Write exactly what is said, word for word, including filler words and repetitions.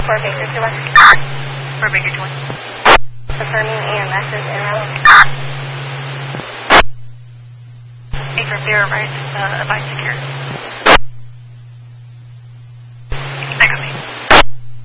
For Baker two one. For Baker two one. Confirming E M S is in route. eight for zero, right? Uh, advice secure.